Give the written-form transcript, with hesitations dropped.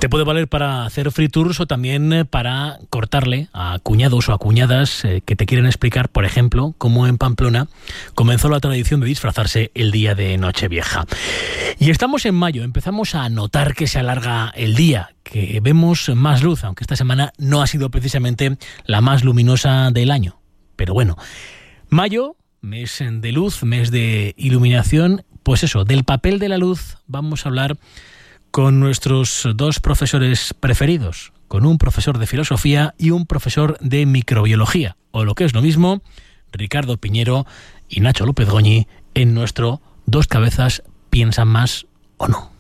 Te puede valer para hacer free tours o también para cortarle a cuñados o a cuñadas que te quieren explicar, por ejemplo, cómo en Pamplona comenzó la tradición de disfrazarse el día de Nochevieja. Y estamos en mayo, empezamos a notar que se alarga el día, que vemos más luz, aunque esta semana no ha sido precisamente la más luminosa del año. Pero bueno, mayo, mes de luz, mes de iluminación, pues eso, del papel de la luz vamos a hablar con nuestros dos profesores preferidos, con un profesor de filosofía y un profesor de microbiología, o lo que es lo mismo, Ricardo Piñero y Nacho López Goñi, en nuestro Dos Cabezas Piensan Más o No.